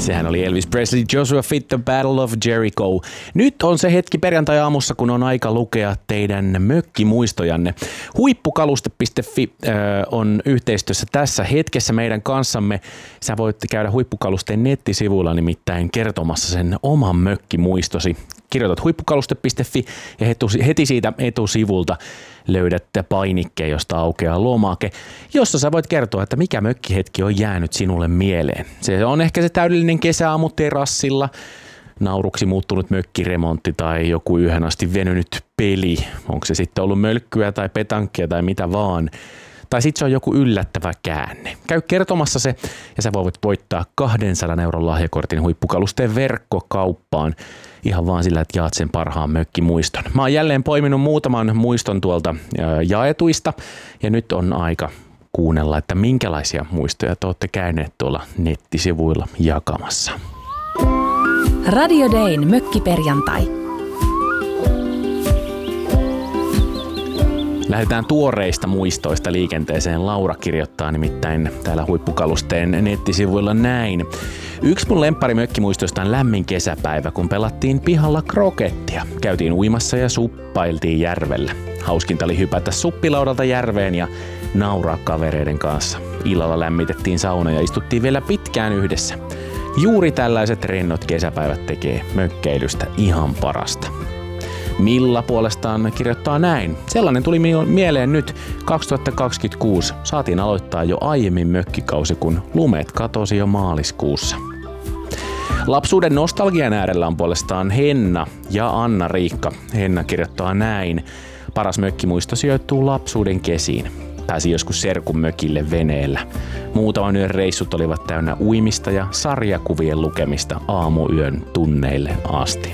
Sehän oli Elvis Presley, Joshua Fitt, The Battle of Jericho. Nyt on se hetki perjantai-aamussa, kun on aika lukea teidän mökkimuistojanne. Huippukaluste.fi on yhteistyössä tässä hetkessä meidän kanssamme. Sä voit käydä Huippukalusteen nettisivuilla nimittäin kertomassa sen oman mökkimuistosi. Kirjoitat huippukaluste.fi ja heti siitä etusivulta löydät painikkeen, josta aukeaa lomake, jossa sä voit kertoa, että mikä mökkihetki on jäänyt sinulle mieleen. Se on ehkä se täydellinen kesäaamu terassilla, nauruksi muuttunut mökkiremontti tai joku yhden asti venynyt peli. Onko se sitten ollut mölkkyä tai petankkia tai mitä vaan. Tai sitten se on joku yllättävä käänne. Käy kertomassa se ja sä voit voittaa 200 € lahjakortin Huippukalusteen verkkokauppaan. Ihan vaan sillä, että jaat sen parhaan mökkimuiston. Mä oon jälleen poiminut muutaman muiston tuolta jaetuista ja nyt on aika kuunnella, että minkälaisia muistoja te olette käyneet tuolla nettisivuilla jakamassa. Radio Dayn mökkiperjantai. Lähdetään tuoreista muistoista liikenteeseen. Laura kirjoittaa nimittäin täällä Huippukalusteen nettisivuilla näin. Yksi mun lemppari mökkimuistoista on lämmin kesäpäivä, kun pelattiin pihalla krokettia. Käytiin uimassa ja suppailtiin järvellä. Hauskinta oli hypätä suppilaudalta järveen ja nauraa kavereiden kanssa. Illalla lämmitettiin sauna ja istuttiin vielä pitkään yhdessä. Juuri tällaiset rennot kesäpäivät tekee mökkeilystä ihan parasta. Milla puolestaan kirjoittaa näin. Sellainen tuli mieleen nyt 2026. Saatiin aloittaa jo aiemmin mökkikausi, kun lumet katosi jo maaliskuussa. Lapsuuden nostalgian äärellä on puolestaan Henna ja Anna-Riikka. Henna kirjoittaa näin. Paras mökkimuisto sijoittuu lapsuuden kesiin. Pääsi joskus serkun mökille veneellä. Muutaman yön reissut olivat täynnä uimista ja sarjakuvien lukemista aamuyön tunneille asti.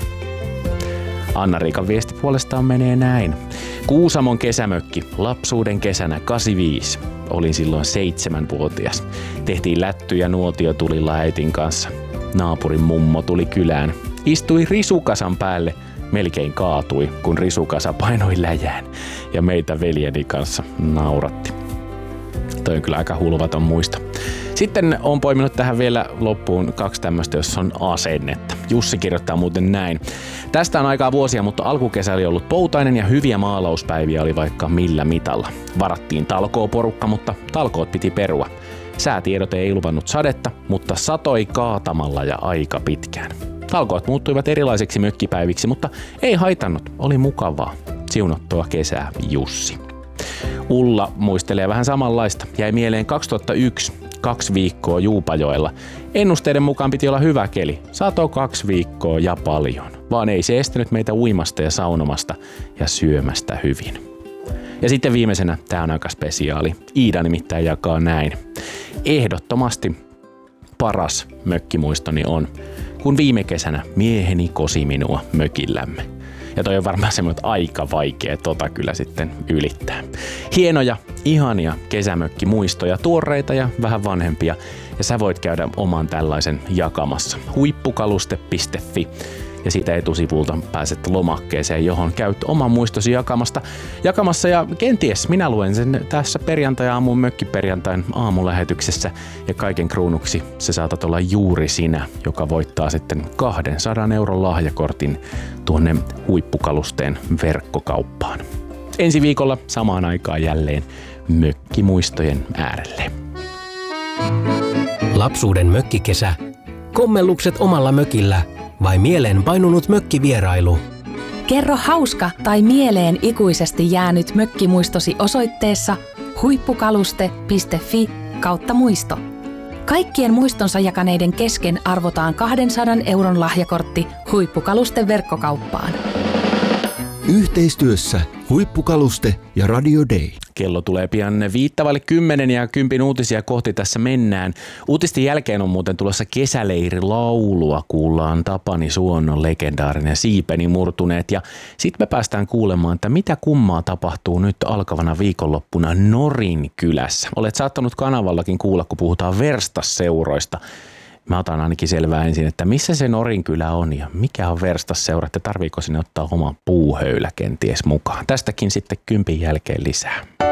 Anna-Riikan viesti puolestaan menee näin. Kuusamon kesämökki, lapsuuden kesänä 85. Olin silloin 7-vuotias. Tehtiin lättyjä nuotiotulilla äitin kanssa. Naapurin mummo tuli kylään. Istui risukasan päälle. Melkein kaatui, kun risukasa painoi läjään. Ja meitä veljeni kanssa nauratti. Toi on kyllä aika hulvaton muisto. Sitten on poiminut tähän vielä loppuun 2 tämmöistä, jossa on asennetta. Jussi kirjoittaa muuten näin. Tästä on aikaa vuosia, mutta alkukesä oli ollut poutainen ja hyviä maalauspäiviä oli vaikka millä mitalla. Varattiin talkooporukka, mutta talkoot piti perua. Säätiedote ei luvannut sadetta, mutta satoi kaatamalla ja aika pitkään. Talkoot muuttuivat erilaisiksi mökkipäiviksi, mutta ei haitannut. Oli mukavaa. Siunattua kesää, Jussi. Ulla muistelee vähän samanlaista. Jäi mieleen 2001, 2 viikkoa Juupajoella. Ennusteiden mukaan piti olla hyvä keli. Sato 2 viikkoa ja paljon. Vaan ei se estänyt meitä uimasta ja saunomasta ja syömästä hyvin. Ja sitten viimeisenä, tää on aika spesiaali. Iida nimittäin jakaa näin. Ehdottomasti paras mökkimuistoni on, kun viime kesänä mieheni kosi minua mökillämme. Ja toi on varmaan semmoinen aika vaikea kyllä sitten ylittää. Hienoja, ihania kesämökkimuistoja, tuoreita ja vähän vanhempia. Ja sä voit käydä oman tällaisen jakamassa. Huippukaluste.fi. Ja siitä etusivulta pääset lomakkeeseen, johon käyt oman muistosi jakamassa ja kenties minä luen sen tässä perjantai-aamun mökkiperjantain aamulähetyksessä ja kaiken kruunuksi se saatat olla juuri sinä, joka voittaa sitten 200 € lahjakortin tuonne Huippukalusteen verkkokauppaan. Ensi viikolla samaan aikaan jälleen mökkimuistojen äärelle. Lapsuuden mökkikesä. Kommellukset omalla mökillä vai mieleen painunut mökkivierailu? Kerro hauska tai mieleen ikuisesti jäänyt mökkimuistosi osoitteessa huippukaluste.fi/muisto. Kaikkien muistonsa jakaneiden kesken arvotaan 200 € lahjakortti Huippukalusten verkkokauppaan. Yhteistyössä Huippukaluste ja Radio Day. Kello tulee pian 9:50 ja 10 uutisia kohti tässä mennään. Uutisten jälkeen on muuten tulossa kesäleirilaulua. Kuullaan Tapani Suonnon legendaarinen Siipeni murtuneet. Ja sitten me päästään kuulemaan, että mitä kummaa tapahtuu nyt alkavana viikonloppuna Norin kylässä. Olet saattanut kanavallakin kuulla, kun puhutaan verstasseuroista. Mä otan ainakin selvää ensin, että missä se Norinkylä on ja mikä on verstasseura, että tarviiko sinne ottaa oma puuhöylä kenties mukaan. Tästäkin sitten 10 jälkeen lisää.